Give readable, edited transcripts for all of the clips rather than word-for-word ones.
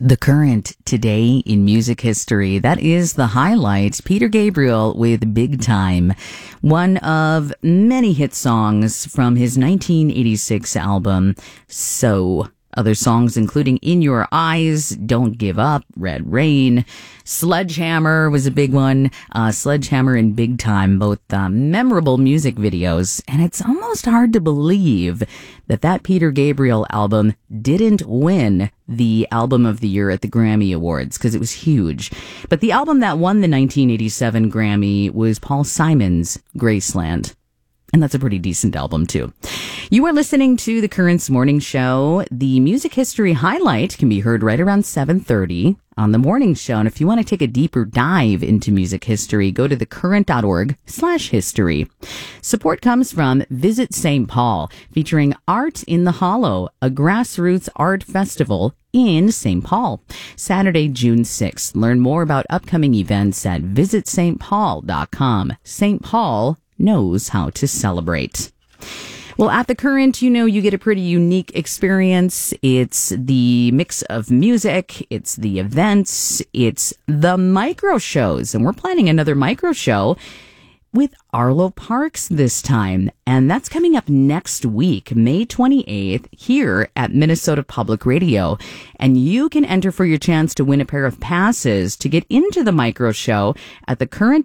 The current today in music history. That is the highlight. Peter Gabriel with Big Time, one of many hit songs from his 1986 album, So. Other songs including In Your Eyes, Don't Give Up, Red Rain, Sledgehammer was a big one. Sledgehammer and Big Time, both memorable music videos. And it's almost hard to believe that Peter Gabriel album didn't win the Album of the Year at the Grammy Awards because it was huge. But the album that won the 1987 Grammy was Paul Simon's Graceland. And that's a pretty decent album, too. You are listening to The Currents Morning Show. The music history highlight can be heard right around 7:30 on the morning show. And if you want to take a deeper dive into music history, go to thecurrent.org/history. Support comes from Visit St. Paul, featuring Art in the Hollow, a grassroots art festival in St. Paul. Saturday, June 6th. Learn more about upcoming events at visitstpaul.com. St. Paul knows how to celebrate. Well, at The Current, you get a pretty unique experience. It's the mix of music, it's the events, it's the micro shows. And we're planning another micro show with Arlo Parks this time. And that's coming up next week, May 28th, here at Minnesota Public Radio. And you can enter for your chance to win a pair of passes to get into the micro show at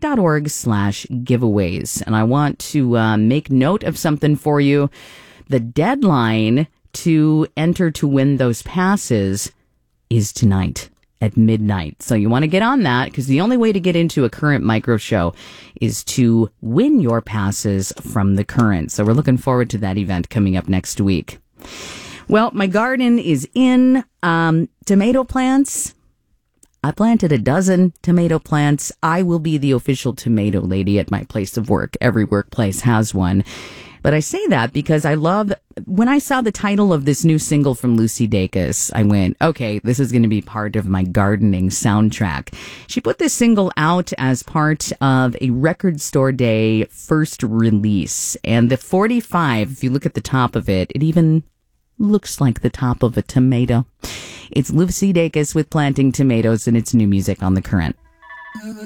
thecurrent.org/giveaways. And I want to make note of something for you. The deadline to enter to win those passes is tonight at midnight. So you want to get on that because the only way to get into a Current micro show is to win your passes from the Current. So we're looking forward to that event coming up next week. Well, my garden is in. Tomato plants. I planted a dozen tomato plants. I will be the official tomato lady at my place of work. Every workplace has one. But I say that because when I saw the title of this new single from Lucy Dacus, I went, okay, this is going to be part of my gardening soundtrack. She put this single out as part of a Record Store Day first release. And the 45, if you look at the top of it, it even looks like the top of a tomato. It's Lucy Dacus with Planting Tomatoes, and it's new music on The Current.